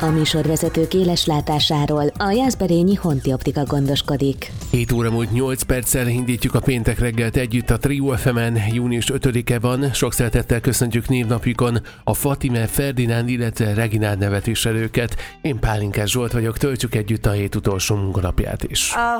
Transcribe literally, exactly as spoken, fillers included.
A műsorvezető kéles látásáról a Jászberényi Honti Optika gondoskodik. hét óra múlt nyolc perccel indítjuk a péntek reggelt együtt a Trio ef emen. Június ötödike van, sok szeretettel köszöntjük névnapjukon a Fatime, Ferdinánd, illetve Reginád nevetéselőket. Én Pálinkás Zsolt vagyok, töltjük együtt a hét utolsó munkanapját is. A